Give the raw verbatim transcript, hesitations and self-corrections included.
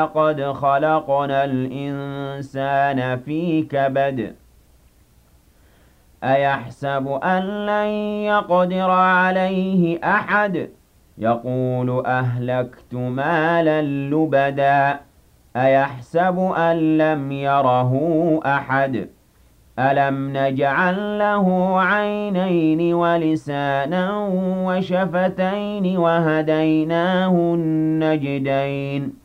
لقد خلقنا الإنسان في كبد أيحسب أن لن يقدر عليه أحد يقول أهلكت مالا لبدا أيحسب أن لم يره أحد ألم نجعل له عينين ولسانا وشفتين وهديناه النجدين